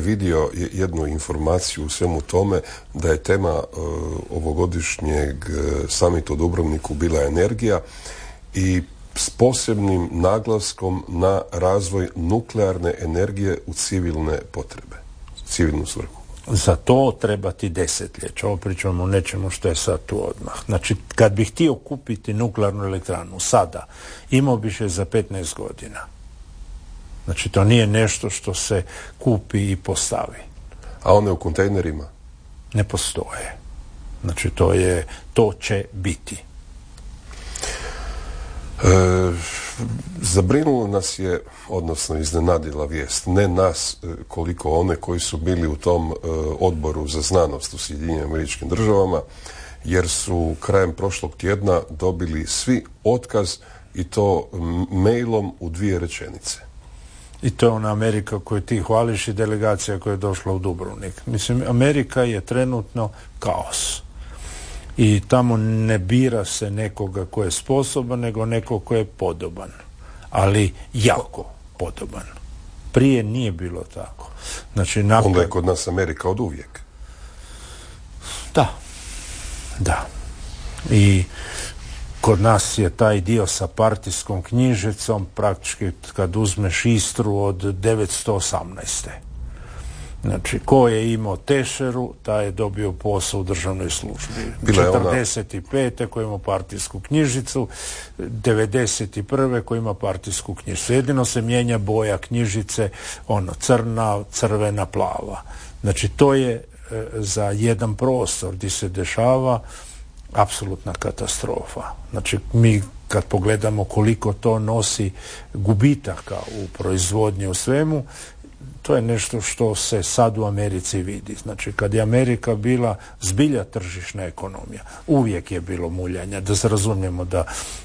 vidio jednu informaciju u svemu tome da je tema ovogodišnjeg samita u Dubrovniku bila energija i s posebnim naglaskom na razvoj nuklearne energije u civilne potrebe, civilnu svrhu. Za to treba ti desetljeća. Ovo pričamo o nečemu što je sad tu odmah. Znači, kad bih htio kupiti nuklearnu elektranu sada, imao bih je za 15 godina. Znači, to nije nešto što se kupi i postavi. A one u kontejnerima? Ne postoje. Znači, to će biti. Zabrinulo nas je, odnosno iznenadila vijest, ne nas koliko one koji su bili u tom odboru za znanost u Sjedinjenim Američkim Državama, jer su krajem prošlog tjedna dobili svi otkaz i to mailom u 2 rečenice. I to je ona Amerika koju ti hvališ i delegacija koja je došla u Dubrovnik. Mislim, Amerika je trenutno kaos. I tamo ne bira se nekoga ko je sposoban, nego nekog ko je podoban. Ali jako podoban. Prije nije bilo tako. Znači, onda je kod nas Amerika od uvijek. Da. I kod nas je taj dio sa partijskom knjižicom praktički kad uzmeš Istru od 918. Znači, ko je imao tešeru, taj je dobio posao u državnoj službi. 45. ko je imao partijsku knjižicu, 91. ko ima partijsku knjižicu. Jedino se mijenja boja knjižice, crna, crvena, plava. Znači, to je za jedan prostor gdje se dešava apsolutna katastrofa. Znači, mi kad pogledamo koliko to nosi gubitaka u proizvodnji, u svemu, to je nešto što se sad u Americi vidi. Znači, kad je Amerika bila zbilja tržišna ekonomija, uvijek je bilo muljanja, da se razumijemo da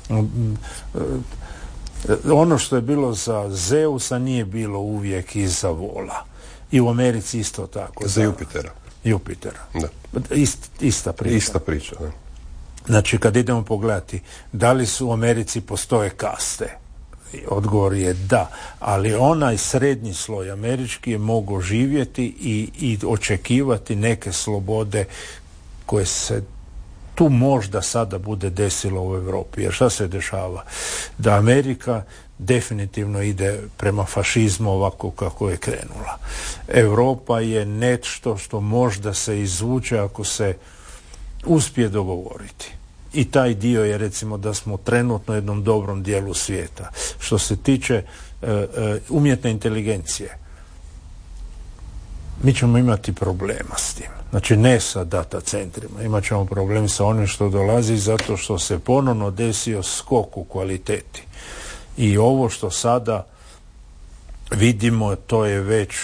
ono što je bilo za Zeusa nije bilo uvijek i za vola. I u Americi isto tako. Za Jupitera. Da. Ista priča. Ista priča, da. Znači, kad idemo pogledati da li su u Americi postoje kaste, odgovor je da, ali onaj srednji sloj američki je mogao živjeti i očekivati neke slobode koje se tu možda sada bude desilo u Europi. Jer šta se dešava? Da Amerika definitivno ide prema fašizmu ovako kako je krenula. Europa je nešto što možda se izvuče ako se uspije dogovoriti. I taj dio je, recimo, da smo trenutno u jednom dobrom dijelu svijeta. Što se tiče umjetne inteligencije, mi ćemo imati problema s tim. Znači, ne sa data centrima. Imat ćemo problem sa onim što dolazi zato što se ponovno desio skok u kvaliteti. I ovo što sada vidimo, to je već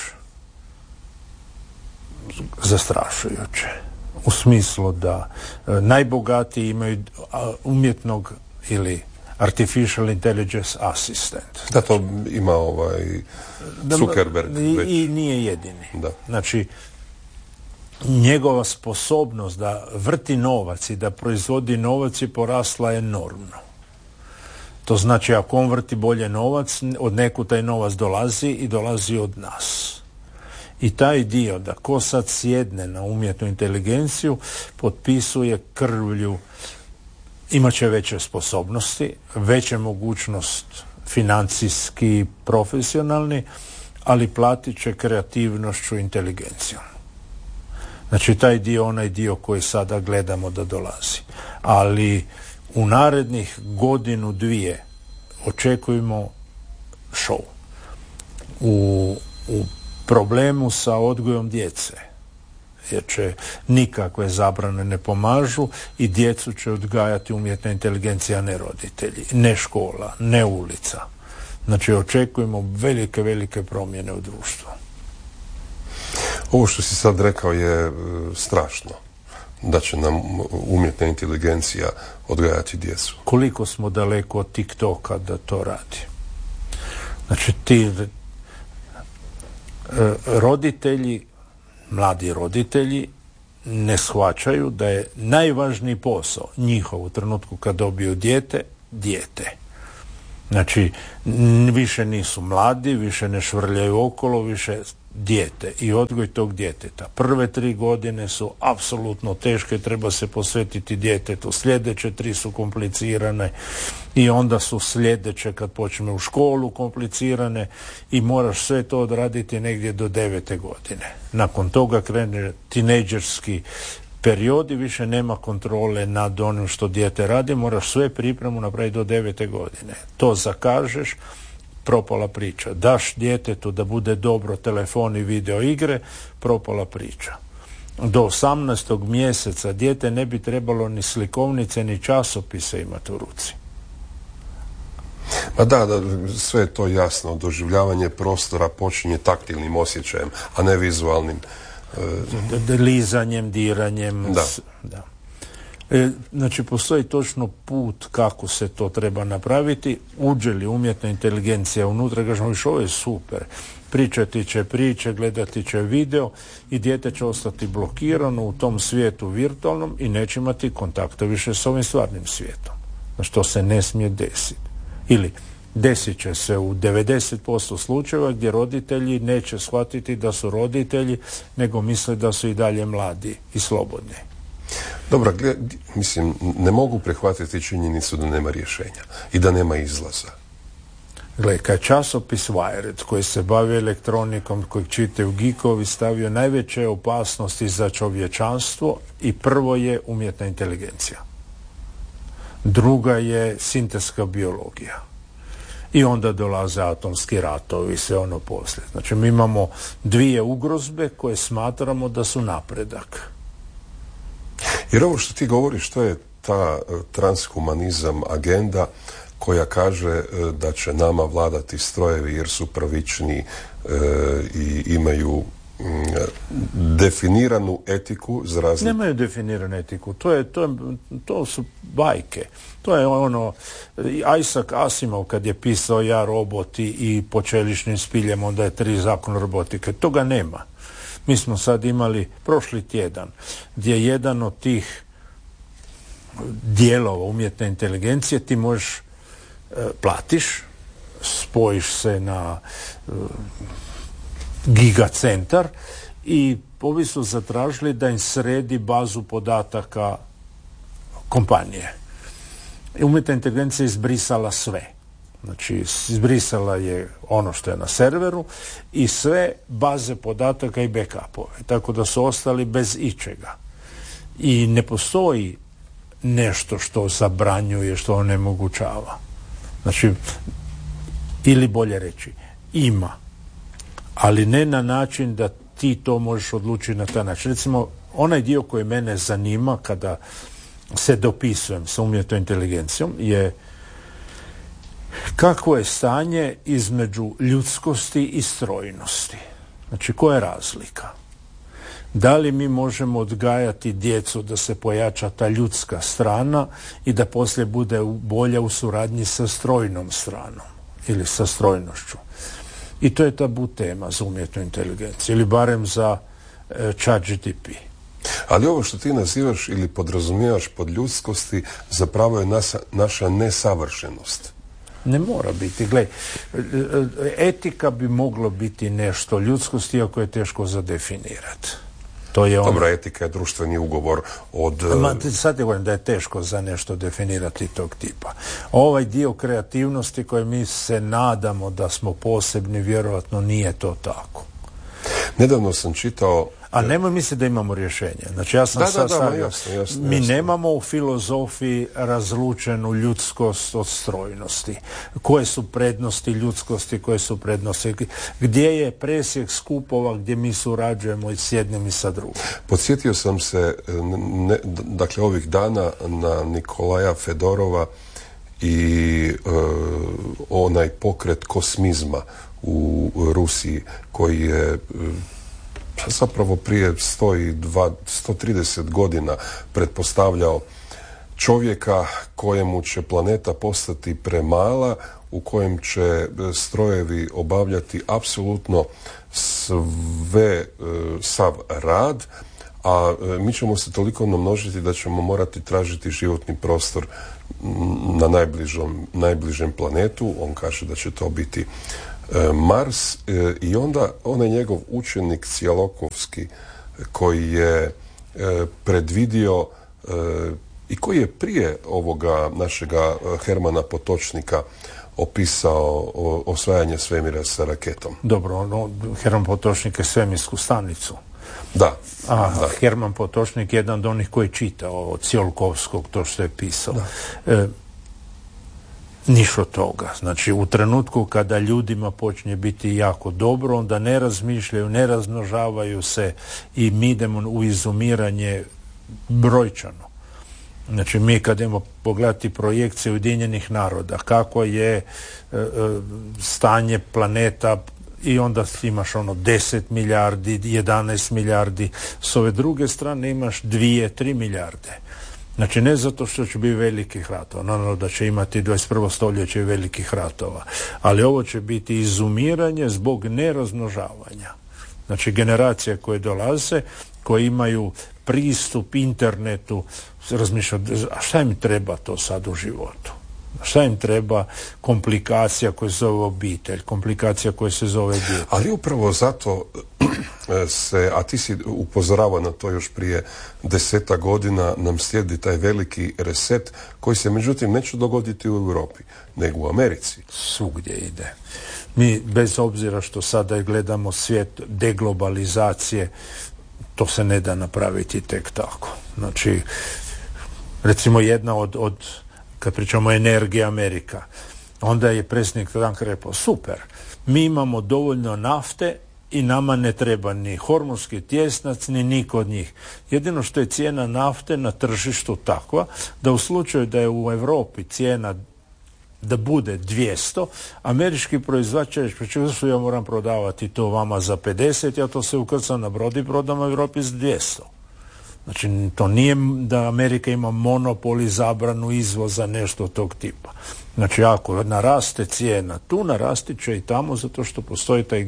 zastrašujuće. U smislu da najbogatiji imaju umjetnog ili artificial intelligence assistant. Da, to ima Zuckerberg već. I nije jedini. Da. Znači, njegova sposobnost da vrti novac i da proizvodi novac je porasla enormno. To znači, ako on vrti bolje novac, od nekud taj novac dolazi i dolazi od nas. I taj dio da ko sad sjedne na umjetnu inteligenciju, potpisuje krvlju, imat će veće sposobnosti, veće mogućnost financijski, profesionalni, ali platit će kreativnošću i inteligencijom. Znači, taj dio, onaj dio koji sada gledamo da dolazi. Ali u narednih 1-2 očekujemo show. U problemu sa odgojom djece, jer će nikakve zabrane ne pomažu i djecu će odgajati umjetna inteligencija, ne roditelji, ne škola, ne ulica. Znači, očekujemo velike promjene u društvu. Ovo što si sad rekao je strašno, da će nam umjetna inteligencija odgajati djecu. Koliko smo daleko od TikToka da to radi? Znači, ti roditelji, mladi roditelji, ne shvaćaju da je najvažniji posao njihov u trenutku kad dobiju dijete. Znači, više nisu mladi, više ne švrljaju okolo, više dijete i odgoj tog djeteta. Prve 3 godine su apsolutno teške, treba se posvetiti djetetu. Sljedeće 3 su komplicirane i onda su sljedeće kad počne u školu komplicirane i moraš sve to odraditi negdje do 9. godine. Nakon toga krene tinejdžerski periodi, više nema kontrole nad onim što dijete radi, moraš sve pripremu napraviti do 9. godine. To zakažeš, propala priča. Daš djetetu da bude dobro telefon i video igre, propala priča. Do 18. mjeseca dijete ne bi trebalo ni slikovnice ni časopise imati u ruci. Ma da, sve je to jasno. Doživljavanje prostora počinje taktilnim osjećajem, a ne vizualnim. Lizanjem, diranjem. Da. Znači, postoji točno put kako se to treba napraviti. Uđe li umjetna inteligencija unutra, kažemo, ovo je super. Pričati će priče, gledati će video i dijete će ostati blokirano u tom svijetu virtualnom i neće imati kontakta više s ovim stvarnim svijetom. Znači, to se ne smije desiti. Ili desit će se u 90% slučajeva gdje roditelji neće shvatiti da su roditelji, nego misle da su i dalje mladi i slobodni. Dobro, mislim, ne mogu prihvatiti činjenicu da nema rješenja i da nema izlaza. Gle, kad časopis Wired, koji se bavi elektronikom, kojeg čitaju geekovi, stavio najveće opasnosti za čovječanstvo i prvo je umjetna inteligencija. Druga je sintetska biologija. I onda dolaze atomski ratovi i sve ono poslije. Znači, mi imamo 2 ugrozbe koje smatramo da su napredak. Jer ovo što ti govoriš, to je ta transhumanizam agenda koja kaže da će nama vladati strojevi jer su pravični i imaju definiranu etiku za razliku. Nemaju definiranu etiku, to su bajke. To je ono, Isaac Asimov kad je pisao Ja, robot i po čeličnim spiljem, onda je 3 zakona robotike. Toga nema. Mi smo sad imali prošli tjedan gdje jedan od tih dijelova umjetne inteligencije ti možeš platiš, spojiš se na gigacentar i ovi su zatražili da im sredi bazu podataka kompanije. Umjetna inteligencija je izbrisala sve. Znači, izbrisala je ono što je na serveru i sve baze podataka i backupove. Tako da su ostali bez ičega. I ne postoji nešto što zabranjuje, što onemogućava. Znači, ili bolje reći, ima. Ali ne na način da ti to možeš odlučiti na taj način. Recimo, onaj dio koji mene zanima kada se dopisujem sa umjetnom inteligencijom je kakvo je stanje između ljudskosti i strojnosti. Znači, koja je razlika? Da li mi možemo odgajati djecu da se pojača ta ljudska strana i da poslije bude bolja u suradnji sa strojnom stranom ili sa strojnošću? I to je tabu tema za umjetnu inteligenciju ili barem za ChatGPT. Ali ovo što ti nazivaš ili podrazumijevaš pod ljudskosti zapravo je naša nesavršenost. Ne mora biti. Gle, etika bi moglo biti nešto ljudskosti, iako je teško zadefinirati. To je Dobro, etika je društveni ugovor od... Sad je govorim da je teško za nešto definirati tog tipa. Ovaj dio kreativnosti koje mi se nadamo da smo posebni, vjerojatno nije to tako. Nedavno sam čitao... A nemoj misliti da imamo rješenje. Znači, ja sam jasno. Mi nemamo u filozofiji razlučenu ljudskost od strojnosti. Koje su prednosti ljudskosti, koje su prednosti? Gdje je presjek skupova gdje mi surađujemo i s jednim i sa drugim? Podsjetio sam se, dakle, ovih dana na Nikolaja Fedorova i onaj pokret kosmizma u Rusiji koji je zapravo prije 130 godina pretpostavljao čovjeka kojemu će planeta postati premala, u kojem će strojevi obavljati apsolutno sav rad, a mi ćemo se toliko namnožiti da ćemo morati tražiti životni prostor na najbližem planetu. On kaže da će to biti Mars i onda onaj njegov učenik Cijalokovski koji je predvidio i koji je prije ovoga našega Hermana Potočnika opisao osvajanje svemira sa raketom. Dobro, Herman Potočnik je svemirsku stanicu. Da. Herman Potočnik je jedan od onih koji je čitao od Cijolkovskog to što je pisao. Ništa od toga. Znači, u trenutku kada ljudima počne biti jako dobro, onda ne razmišljaju, ne razmnožavaju se i mi idemo u izumiranje brojčano. Znači, mi kad idemo pogledati projekcije Ujedinjenih naroda, kako je stanje planeta i onda imaš 10 milijardi, 11 milijardi, s ove druge strane imaš 2-3 milijarde. Znači, ne zato što će biti velikih ratova, naravno da će imati 21. stoljeće velikih ratova, ali ovo će biti izumiranje zbog nerazmnožavanja. Znači, generacije koje dolaze, koje imaju pristup internetu, razmišljaju, a šta im treba to sad u životu? Šta im treba komplikacija koja se zove obitelj, komplikacija koja se zove dijete? Ali upravo zato a ti si upozoravao na to još prije 10 godina, nam slijedi taj veliki reset koji se međutim neće dogoditi u Europi, nego u Americi. Svugdje ide. Mi, bez obzira što sada gledamo svijet deglobalizacije, to se ne da napraviti tek tako. Znači, recimo jedna od kad pričamo o energiji Amerika, onda je predsjednik Trump rekao, super, mi imamo dovoljno nafte i nama ne treba ni hormonski tjesnac, ni niko od njih. Jedino što je cijena nafte na tržištu takva, da u slučaju da je u Europi cijena da bude 200, američki proizvođač što ja moram prodavati to vama za 50, ja to se ukrcam na brod i prodam u Europi za 200. Znači, to nije da Amerika ima monopol i zabranu izvoza, nešto tog tipa. Znači, ako naraste cijena, tu narasti će i tamo, zato što postoji taj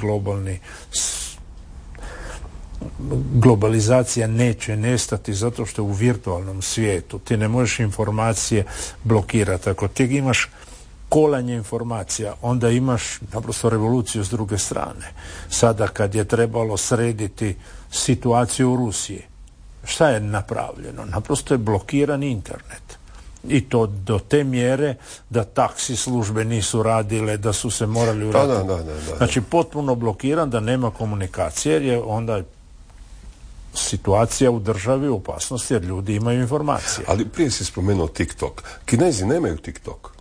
globalizacija neće nestati, zato što je u virtualnom svijetu. Ti ne možeš informacije blokirati. Ako ti imaš kolanje informacija, onda imaš naprosto revoluciju s druge strane. Sada kad je trebalo srediti situaciju u Rusiji, šta je napravljeno? Naprosto je blokiran internet. I to do te mjere da taksi službe nisu radile, da su se morali uraditi. Da. Znači, potpuno blokiran, da nema komunikacije, jer je onda situacija u državi u opasnosti, jer ljudi imaju informacije. Ali prije si spomenuo TikTok. Kinezi nemaju TikTok.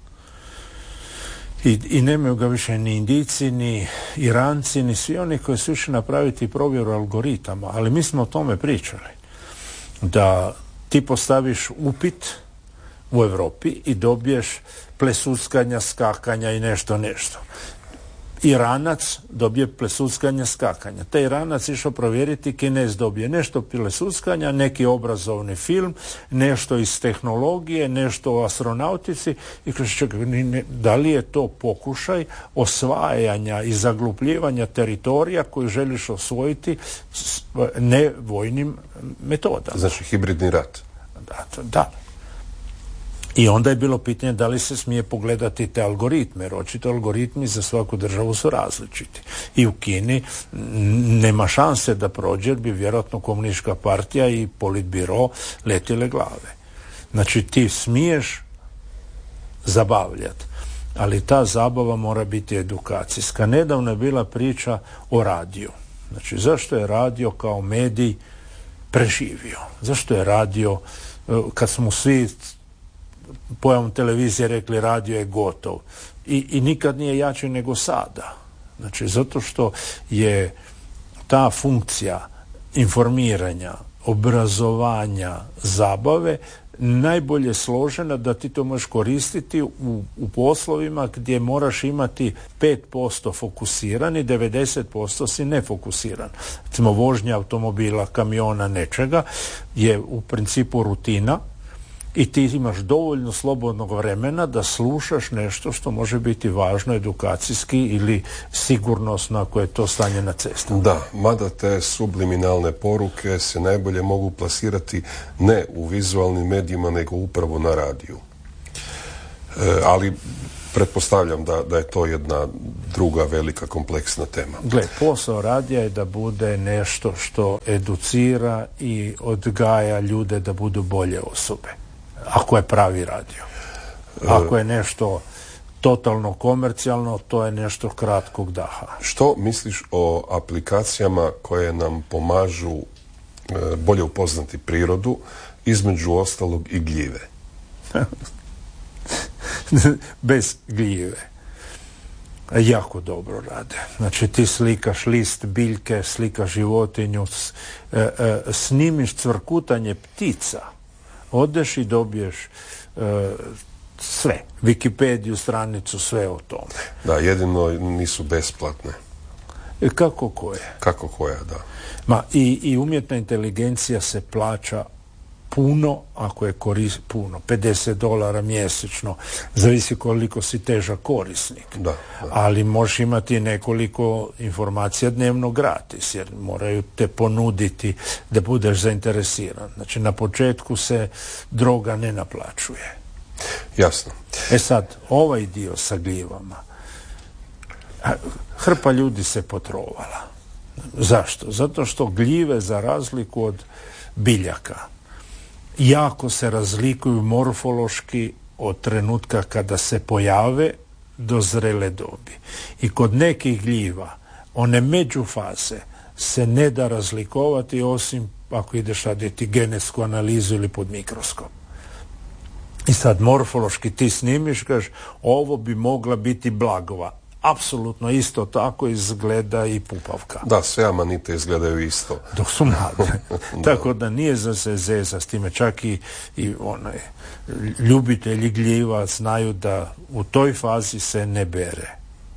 I nemaju ga više ni Indijci, ni Iranci, ni svi oni koji su išli napraviti provjeru algoritama. Ali mi smo o tome pričali. Da ti postaviš upit u Europi i dobiješ plesuckanja, skakanja i nešto. Iranac dobije plesuckanja, skakanja. Taj Iranac išao provjeriti, Kinez dobije nešto plesuckanja, neki obrazovni film, nešto iz tehnologije, nešto o astronautici i kaže, čekaj, da li je to pokušaj osvajanja i zaglupljivanja teritorija koju želiš osvojiti ne vojnim metodama? Znači, hibridni rat. Da. I onda je bilo pitanje da li se smije pogledati te algoritme, jer očito algoritmi za svaku državu su različiti. I u Kini nema šanse da prođe, jer bi vjerojatno komunistička partija i politbiro letile glave. Znači, ti smiješ zabavljati, ali ta zabava mora biti edukacijska. Nedavno je bila priča o radiju. Znači, zašto je radio kao medij preživio? Zašto je radio, kad smo svi pojavom televizije rekli radio je gotov i nikad nije jači nego sada. Znači, zato što je ta funkcija informiranja, obrazovanja, zabave najbolje složena da ti to možeš koristiti u poslovima gdje moraš imati 5% fokusirani, 90% si nefokusiran. Recimo, vožnja automobila, kamiona, nečega je u principu rutina i ti imaš dovoljno slobodnog vremena da slušaš nešto što može biti važno edukacijski ili sigurnosno ako je to stanje na cestama. Da, mada te subliminalne poruke se najbolje mogu plasirati ne u vizualnim medijima nego upravo na radiju. Ali pretpostavljam da je to jedna druga velika kompleksna tema. Gle, posao radija je da bude nešto što educira i odgaja ljude da budu bolje osobe. Ako je pravi radio. Ako je nešto totalno komercijalno, to je nešto kratkog daha. Što misliš o aplikacijama koje nam pomažu bolje upoznati prirodu, između ostalog i gljive? Bez gljive. Jako dobro rade. Znači ti slikaš list biljke, slikaš životinju, snimiš cvrkutanje ptica, odeš i dobiješ sve. Wikipediju, stranicu, sve o tome. Da, jedino nisu besplatne. Kako koje? Kako koja, da. Ma i umjetna inteligencija se plaća puno, ako je puno, $50 mjesečno, zavisi koliko si težak korisnik. Da. Ali možeš imati nekoliko informacija dnevno gratis, jer moraju te ponuditi da budeš zainteresiran. Znači, na početku se droga ne naplaćuje. Jasno. Sad, ovaj dio sa gljivama, hrpa ljudi se potrovala. Zašto? Zato što gljive, za razliku od biljaka, jako se razlikuju morfološki od trenutka kada se pojave do zrele dobi. I kod nekih gljiva one međufaze se ne da razlikovati, osim ako ideš raditi genetsku analizu ili pod mikroskop. I sad morfološki ti snimiš, kažeš, ovo bi mogla biti blagova. Apsolutno isto tako izgleda i pupavka. Da, sve amanite izgledaju isto. Dok su mlade. Tako da nije za se zeza s time. Čak i ljubitelji gljiva znaju da u toj fazi se ne bere.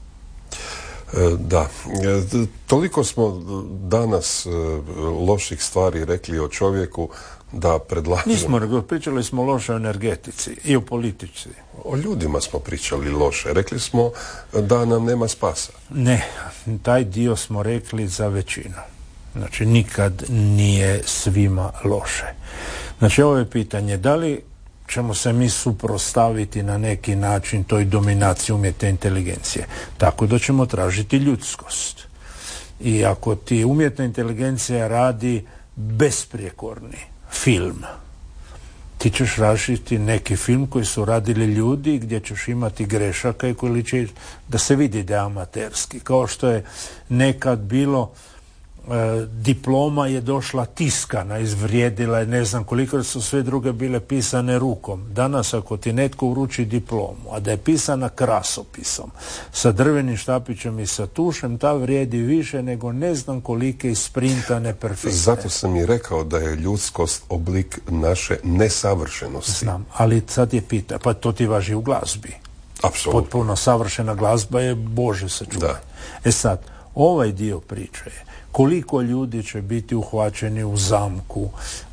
Da. Toliko smo danas loših stvari rekli o čovjeku da predlažemo... Nismo, pričali smo loše o energetici i o politici. O ljudima smo pričali loše. Rekli smo da nam nema spasa. Ne, taj dio smo rekli za većinu. Znači, nikad nije svima loše. Znači, ovo je pitanje, da li ćemo se mi suprotstaviti na neki način toj dominaciji umjetne inteligencije? Tako da ćemo tražiti ljudskost. I ako ti umjetna inteligencija radi besprijekorni film, ti ćeš različiti neki film koji su radili ljudi gdje ćeš imati grešaka i koji će da se vidi da je amaterski. Kao što je nekad bilo, diploma je došla tiskana, izvrijedila je ne znam koliko, su sve druge bile pisane rukom. Danas ako ti netko uruči diplomu, a da je pisana krasopisom, sa drvenim štapićem i sa tušem, ta vrijedi više nego ne znam kolike isprintane perfektne. Zato sam i rekao da je ljudskost oblik naše nesavršenosti. Znam, ali sad je pitanje, pa to ti važi u glazbi. Apsolutno. Potpuno savršena glazba je Bože sačuvaj. Sad, ovaj dio priče je koliko ljudi će biti uhvaćeni u zamku,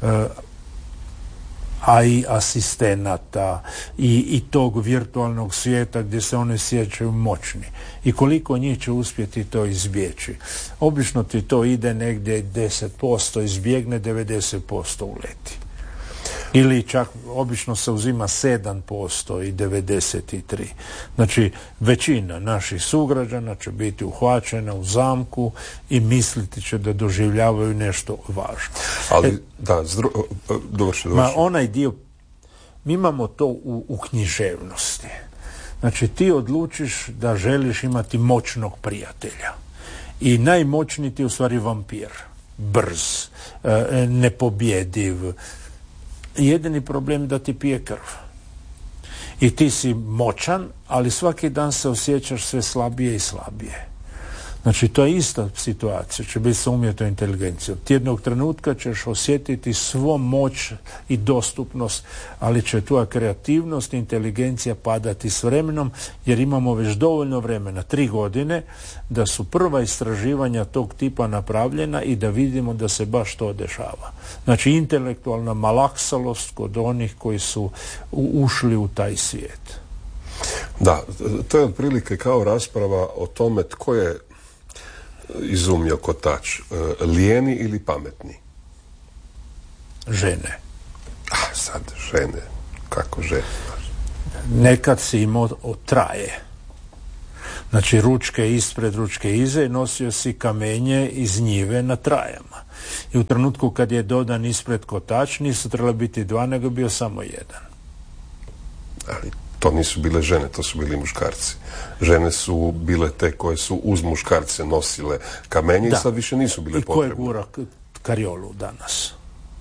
a i asistenata i tog virtualnog svijeta gdje se oni sjećaju moćni. I koliko njih će uspjeti to izbjeći. Obično ti to ide negdje 10%, izbjegne 90% uleti. Ili čak obično se uzima 7% i 93%. Znači, većina naših sugrađana će biti uhvaćena u zamku i misliti će da doživljavaju nešto važno. Ali, dovrši. Onaj dio, mi imamo to u književnosti. Znači, ti odlučiš da želiš imati moćnog prijatelja. I najmoćniji ti je u stvari vampir. Brz, nepobjediv. Jedini problem je da ti pije krv. I ti si moćan, ali svaki dan se osjećaš sve slabije i slabije. Znači, to je ista situacija, će biti sa umjetnom inteligencijom. Ti jednog trenutka ćeš osjetiti svu moć i dostupnost, ali će tvoja kreativnost i inteligencija padati s vremenom, jer imamo već dovoljno vremena, 3 godine, da su prva istraživanja tog tipa napravljena i da vidimo da se baš to dešava. Znači, intelektualna malaksalost kod onih koji su ušli u taj svijet. Da, to je otprilike kao rasprava o tome tko je izumio kotač, lijeni ili pametni? Žene. Sad, žene. Kako žene? nekad si imao traje. Znači ručke ispred, ručke iza i nosio si kamenje iz njive na trajama. I u trenutku kad je dodan ispred kotač, nisu trebali biti dva, nego bio samo jedan. Ali to nisu bile žene, to su bili muškarci. Žene su bile te koje su uz muškarce nosile kamenje i sad više nisu bile potrebne. I ko je gura kariolu danas?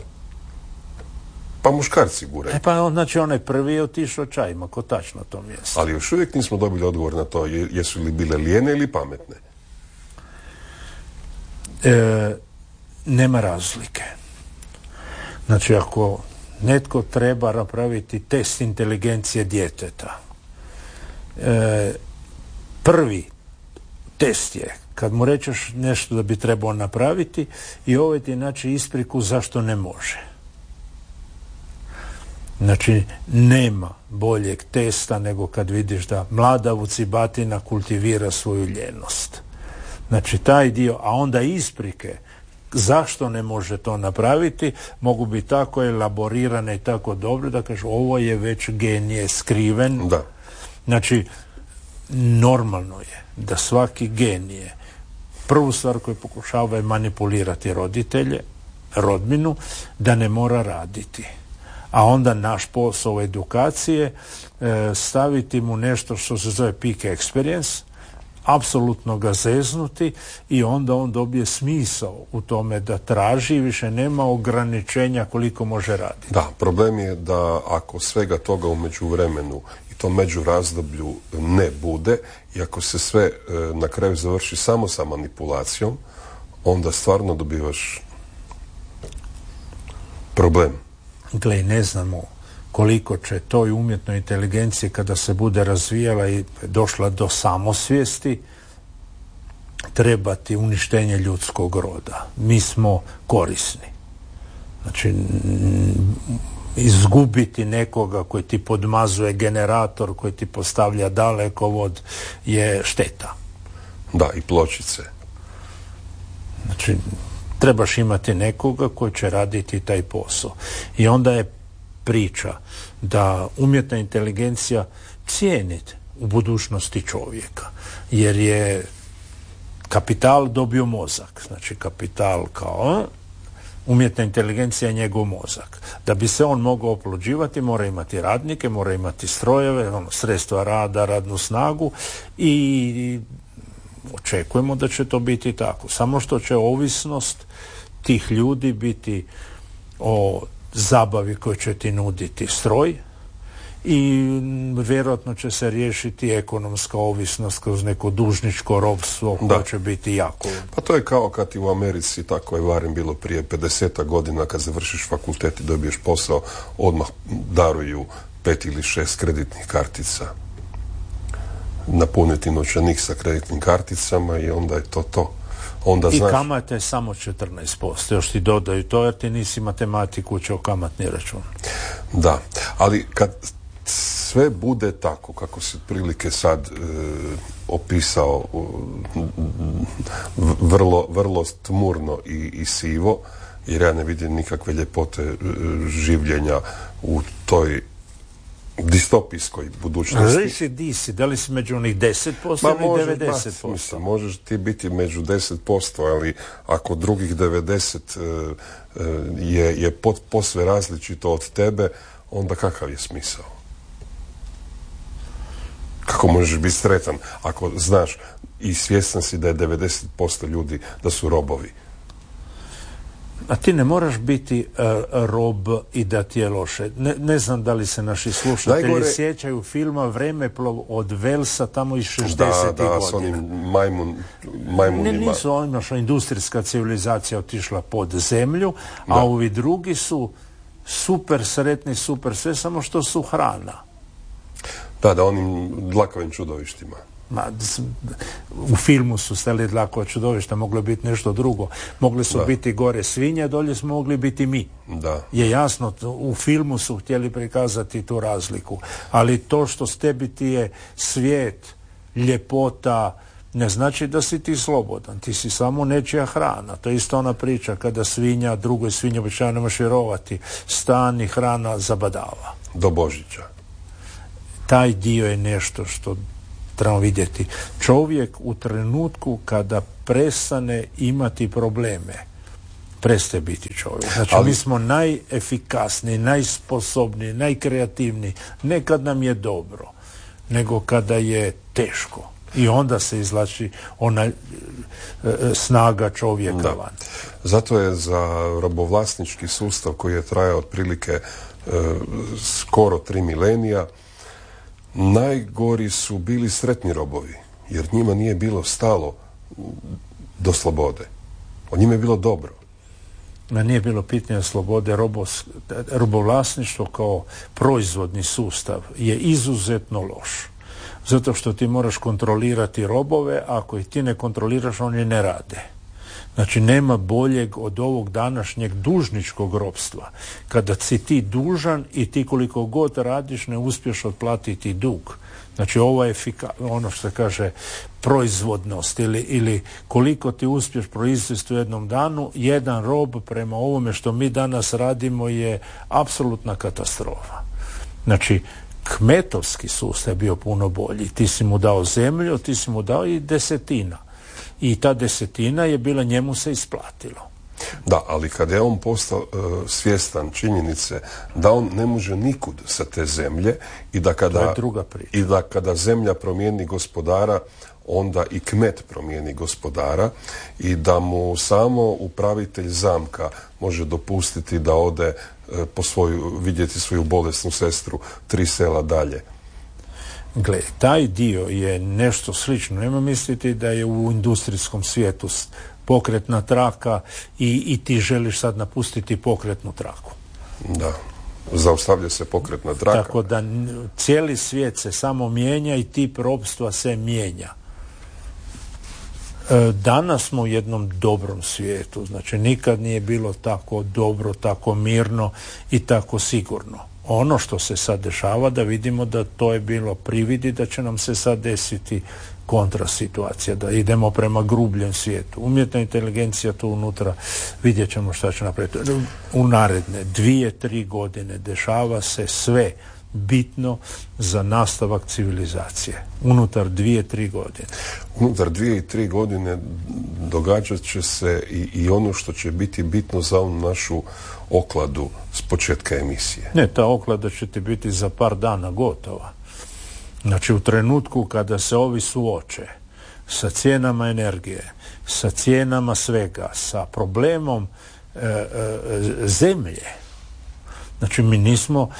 Pa muškarci guraju. Pa znači onaj prvi je otišao čajima, kotač na tom mjestu. Ali još uvijek nismo dobili odgovor na to jesu li bile lijene ili pametne. Nema razlike. Znači ako netko treba napraviti test inteligencije djeteta, prvi test je kad mu rečeš nešto da bi trebao napraviti i ovaj ti naći ispriku zašto ne može. Znači, nema boljeg testa nego kad vidiš da mlada vucibatina kultivira svoju ljenost. Znači, taj dio, a onda isprike zašto ne može to napraviti, mogu biti tako elaborirane i tako dobre da kažu ovo je već genije skriven. Da. Znači, normalno je da svaki genije prvu stvar koju pokušava je manipulirati roditelje, rodbinu, da ne mora raditi. A onda naš posao edukacije staviti mu nešto što se zove peak experience, apsolutno ga zeznuti i onda on dobije smisao u tome da traži i više nema ograničenja koliko može raditi. Da, problem je da ako svega toga u međuvremenu i to međurazdoblju ne bude i ako se sve na kraju završi samo sa manipulacijom, onda stvarno dobivaš problem. Gle, ne znamo koliko će toj umjetnoj inteligenciji kada se bude razvijala i došla do samosvijesti trebati uništenje ljudskog roda. Mi smo korisni. Znači, izgubiti nekoga koji ti podmazuje generator, koji ti postavlja dalekovod je šteta. Da, i pločice. Znači, trebaš imati nekoga koji će raditi taj posao. I onda je priča da umjetna inteligencija cijeni u budućnosti čovjeka. Jer je kapital dobio mozak. Znači kapital kao umjetna inteligencija je njegov mozak. Da bi se on mogao oplođivati mora imati radnike, mora imati strojeve, sredstva rada, radnu snagu i očekujemo da će to biti tako. Samo što će ovisnost tih ljudi biti o zabavi koju će ti nuditi stroj i vjerojatno će se riješiti ekonomska ovisnost kroz neko dužničko ropstvo koje će biti jako. Pa to je kao kad i u Americi, tako je barem bilo prije 50 godina, kad završiš fakultet i dobiješ posao, odmah daruju 5 ili 6 kreditnih kartica. Napuniti novčanik sa kreditnim karticama i onda je to. Onda I kamate je samo 14%. Još ti dodaju to jer ti nisi matematiku učio kamatni račun. Da, ali kad sve bude tako kako si otprilike sad opisao, vrlo tmurno i sivo, jer ja ne vidim nikakve ljepote življenja u toj distopijskoj budućnosti. Da li si među onih 10% ili 90%? Mislim, možeš ti biti među 10%, ali ako drugih 90% je posve različito od tebe, onda kakav je smisao? Kako možeš biti sretan ako znaš i svjestan si da je 90% ljudi da su robovi? A ti ne moraš biti rob i da ti je loše. Ne znam da li se naši slušatelji sjećaju filma Vremeplov od Velsa tamo iz 60. godina. S onim majmunima. Nisu naša industrijska civilizacija otišla pod zemlju, a ovi drugi su super sretni, super sve, samo što su hrana. Da, onim dlakovim čudovištima. U filmu su stali dlakova čudovišta, moglo biti nešto drugo. Mogli su biti gore svinje, dolje smo mogli biti mi. Da. Je jasno, u filmu su htjeli prikazati tu razliku. Ali to što s tebi ti je svijet, ljepota, ne znači da si ti slobodan. Ti si samo nečija hrana. To je isto ona priča kada svinja, drugoj svinji običajno nemaš vjerovati, stan i hrana zabadava. Do Božića. taj dio je nešto što trebamo vidjeti. Čovjek u trenutku kada prestane imati probleme, prestaje biti čovjek. Znači, mi smo najefikasniji, najsposobniji, najkreativniji, ne kad nam je dobro, nego kada je teško. I onda se izvlači ona snaga čovjeka van. Zato je za robovlasnički sustav koji je trajao otprilike skoro 3 milenija, najgori su bili sretni robovi, jer njima nije bilo stalo do slobode. O njima je bilo dobro. Nije bilo pitanja slobode. Robovlasništvo kao proizvodni sustav je izuzetno loš. Zato što ti moraš kontrolirati robove, ako ih ti ne kontroliraš, oni ne rade. Znači, nema boljeg od ovog današnjeg dužničkog ropstva. Kada si ti dužan i ti koliko god radiš ne uspješ otplatiti dug. Znači, ovo je ono što se kaže proizvodnost ili koliko ti uspješ proizvesti u jednom danu, jedan rob prema ovome što mi danas radimo je apsolutna katastrofa. Znači, kmetovski sustav je bio puno bolji. Ti si mu dao zemlju, ti si mu dao i desetina. I ta desetina je bila, njemu se isplatilo. Da, ali kada je on postao svjestan činjenice da on ne može nikud sa te zemlje i da kada, to je druga priča. I da kada zemlja promijeni gospodara, onda i kmet promijeni gospodara i da mu samo upravitelj zamka može dopustiti da ode vidjeti svoju bolesnu sestru 3 sela dalje. Gle, taj dio je nešto slično. Nema misliti da je u industrijskom svijetu pokretna traka i ti želiš sad napustiti pokretnu traku. Da, zaustavlja se pokretna traka. Tako da cijeli svijet se samo mijenja i tip ropstva se mijenja. Danas smo u jednom dobrom svijetu, znači nikad nije bilo tako dobro, tako mirno i tako sigurno. Ono što se sad dešava, da vidimo da to je bilo prividi, da će nam se sad desiti kontra situacija, da idemo prema grubljem svijetu. Umjetna inteligencija tu unutra, vidjet ćemo šta će napraviti. U naredne 2-3 godine dešava se sve bitno za nastavak civilizacije. Unutar 2-3 godine. Unutar 2-3 godine događat će se i ono što će biti bitno za onu našu okladu s početka emisije. Ne, ta oklada će ti biti za par dana gotova. Znači, u trenutku kada se ovi suoče sa cijenama energije, sa cijenama svega, sa problemom zemlje, znači mi nismo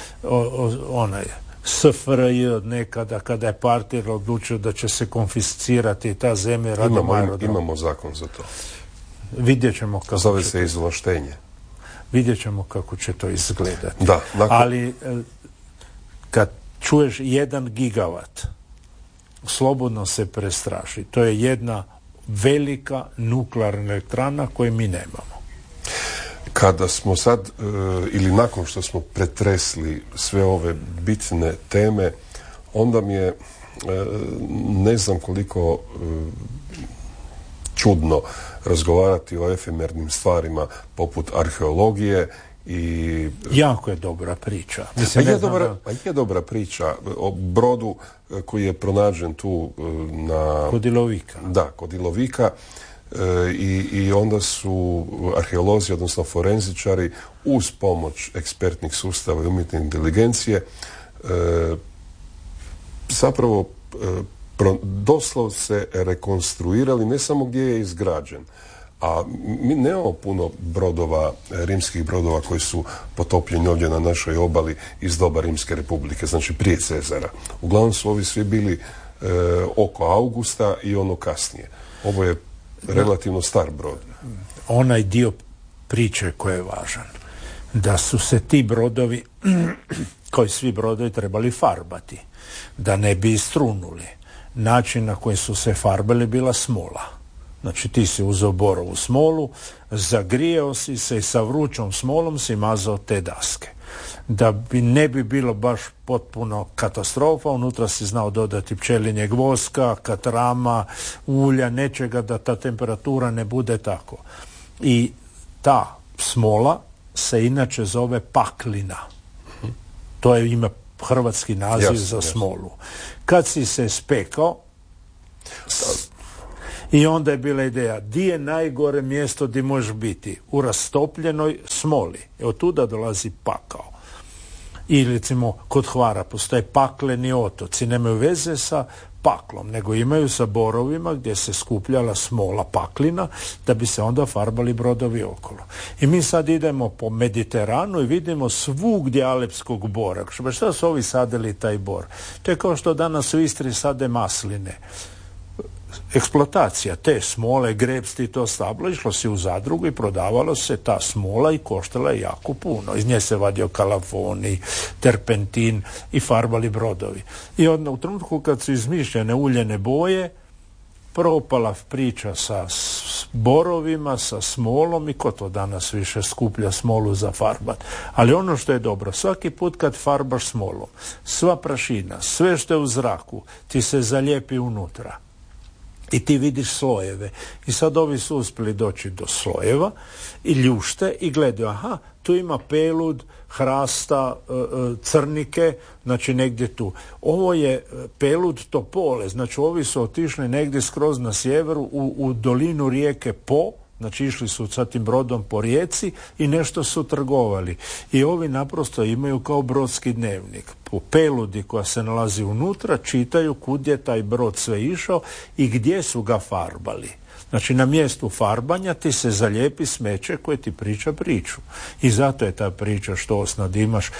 SFRJ od nekada kada je partija odlučio da će se konfiscirati ta zemlja radom aerodroma. Imamo zakon za to. Vidjet ćemo kako zove se izvlaštenje. Vidjet ćemo kako će to izgledati. Da, ali kad čuješ 1 gigavat, slobodno se prestraši. To je jedna velika nuklearna elektrana koju mi nemamo. Kada smo sad, ili nakon što smo pretresli sve ove bitne teme, onda mi je, ne znam koliko čudno razgovarati o efemernim stvarima poput arheologije i... Jako je dobra priča. Mislim, je dobra priča o brodu koji je pronađen tu kod Ilovika. Da, kod Ilovika. I onda su arheolozi, odnosno forenzičari, uz pomoć ekspertnih sustava i umjetne inteligencije zapravo doslovce rekonstruirali ne samo gdje je izgrađen, a mi nemamo puno brodova, rimskih brodova koji su potopljeni ovdje na našoj obali iz doba Rimske republike, znači prije Cezara. Uglavnom su ovi svi bili oko Augusta i ono kasnije. Ovo je relativno star brod. Onaj dio priče koji je važan, da su se ti brodovi, koji svi brodovi, trebali farbati, da ne bi istrunuli. Način na koji su se farbali bila smola. Znači ti si uzeo borovu smolu, zagrijao si se i sa vrućom smolom si mazao te daske. Da ne bi bilo baš potpuno katastrofa, unutra si znao dodati pčelinjeg voska, katrama, ulja, nečega da ta temperatura ne bude tako. I ta smola se inače zove paklina. To je ime hrvatski naziv za smolu. Kad si se spekao, i onda je bila ideja, di je najgore mjesto gdje možeš biti? U rastopljenoj smoli. Od tuda dolazi pakao. I recimo kod Hvara postoje pakleni otoci, nemaju veze sa paklom, nego imaju sa borovima gdje se skupljala smola paklina da bi se onda farbali brodovi okolo. I mi sad idemo po Mediteranu i vidimo svugdje alepskog bora. Šta su ovi sadili taj bor? To je kao što danas u Istri sade masline. Eksploatacija te smole, grepsti i to stablo, išlo se u zadrugu i prodavalo se ta smola i koštala je jako puno. Iz nje se vadio kalafoni, terpentin i farbali brodovi. I u trenutku kad su izmišljene uljene boje, propala priča sa borovima, sa smolom i ko to danas više skuplja smolu za farbat. Ali ono što je dobro, svaki put kad farbaš smolom, sva prašina, sve što je u zraku, ti se zalijepi unutra. I ti vidiš slojeve. I sad ovi su uspjeli doći do slojeva i ljušte i gledaju, aha, tu ima pelud, hrasta, crnike, znači negdje tu. Ovo je pelud topole, znači ovi su otišli negdje skroz na sjeveru u dolinu rijeke Po, znači išli su sa tim brodom po rijeci i nešto su trgovali. I ovi naprosto imaju kao brodski dnevnik. Po peludi koja se nalazi unutra čitaju kud je taj brod sve išao i gdje su ga farbali. Znači na mjestu farbanja ti se zalijepi smeće koje ti priča priču. I zato je ta priča što osnad imaš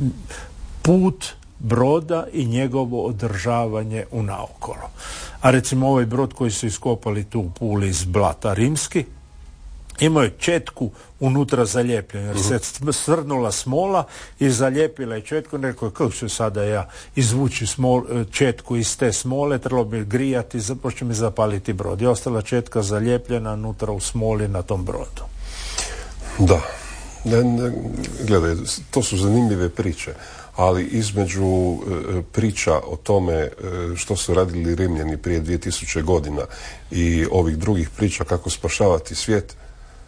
put broda i njegovo održavanje u naokolo. A recimo ovaj brod koji su iskopali tu u Puli iz blata rimski, imao je četku unutra zalijepljenu, jer se svrnula smola i zalijepila je četku. Rekao je, kako ću sada ja izvući četku iz te smole, trebalo bi grijati, počne mi zapaliti brod. I ostala četka zalijepljena unutra u smoli na tom brodu. Da. Gledaj, to su zanimljive priče, ali između priča o tome što su radili Rimljani prije 2000 godina i ovih drugih priča kako spašavati svijet.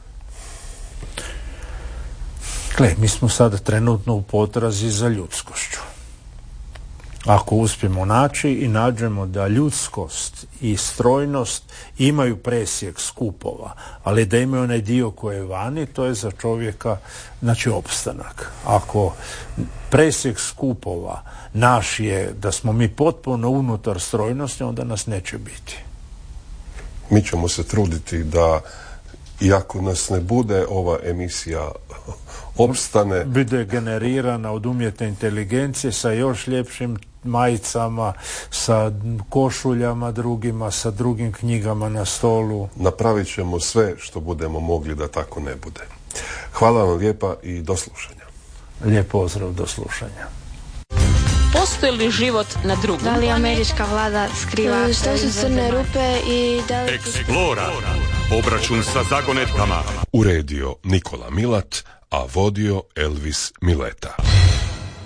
Gle, mi smo sad trenutno u potrazi za ljudskošću. Ako uspijemo naći i nađemo da ljudskost i strojnost imaju presjek skupova, ali da imaju onaj dio koji je vani, to je za čovjeka, znači, opstanak. Ako presjek skupova naš je da smo mi potpuno unutar strojnosti, onda nas neće biti. Mi ćemo se truditi da, iako nas ne bude, ova emisija opstane. Bude generirana od umjetne inteligencije sa još ljepšim majicama, sa košuljama drugima, sa drugim knjigama na stolu. Napravit ćemo sve što budemo mogli da tako ne bude. Hvala vam lijepa i do slušanja. Lijep pozdrav, do slušanja. Postoji li život na drugom? Da li američka vlada skriva što su crne rupe i da li... Eksplora. Obračun sa zagonetkama. Uredio Nikola Milat, a vodio Elvis Mileta.